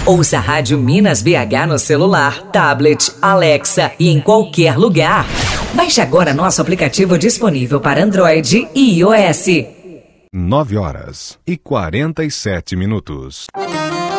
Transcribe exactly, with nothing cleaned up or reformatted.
Ouça a Rádio Minas B H no celular, tablet, Alexa e em qualquer lugar. Baixe agora nosso aplicativo disponível para Android e iOS. nove horas e quarenta e sete minutos.